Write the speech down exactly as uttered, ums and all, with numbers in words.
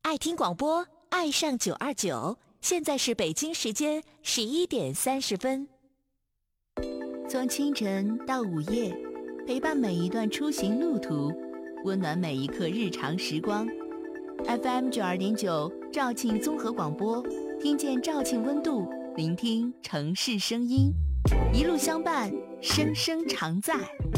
爱听广播，爱上九二九。现在是北京时间十一点三十分。从清晨到午夜，陪伴每一段出行路途，温暖每一刻日常时光。F M 九二点九，肇庆综合广播，听见肇庆温度，聆听城市声音，一路相伴，声声常在。